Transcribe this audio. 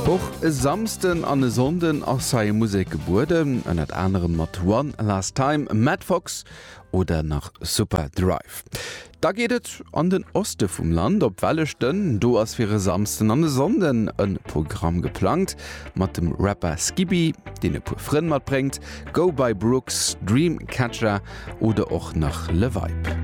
Och e samsten an e Sonden ass sei Musik geburden, en et anderem mat One Last Time, Matt Fox oder nach Super Drive. Da gehtet an den Oste vum Land op Wellechten, do ass fir samsten an de Sonden en Programm geplant, mat dem Rapper Skippy, den e pu Fren mat bringt, Go by Brooks, Dreamcatcher oder och nach Le Vibe.